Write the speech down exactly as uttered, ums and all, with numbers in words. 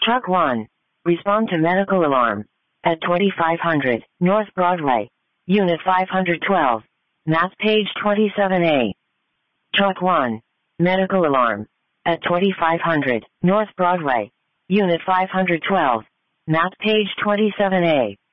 Truck one. Respond to medical alarm. At twenty-five hundred North Broadway. Unit five hundred twelve. Map page twenty-seven A. Truck one. Medical alarm. At twenty-five hundred North Broadway. Unit five hundred twelve. Map page twenty-seven A.